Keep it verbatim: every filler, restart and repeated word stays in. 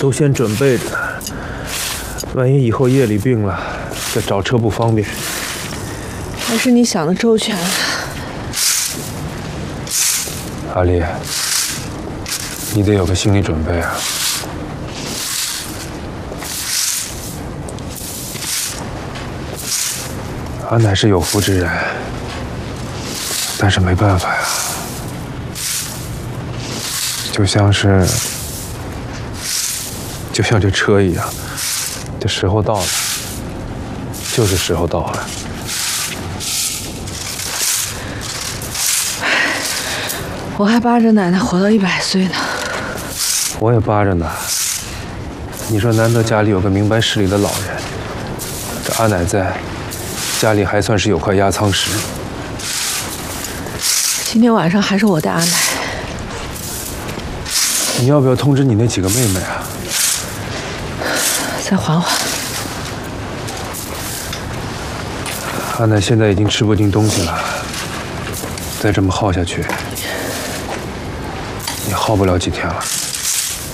都先准备着，万一以后夜里病了，再找车不方便。 还是你想的周全了。 阿丽，你得有个心理准备啊。阿乃是有福之人，但是没办法呀，就像是，就像这车一样，这时候到了，就是时候到了。 我还巴着奶奶活到一百岁呢。 我也巴着呢。你说难得家里有个明白事理的老人，这阿乃在，家里还算是有块压舱石。 今天晚上还是我带阿奶。 你要不要通知你那几个妹妹啊？ 再缓缓。 阿乃现在已经吃不进东西了，再这么耗下去，也耗不了几天了。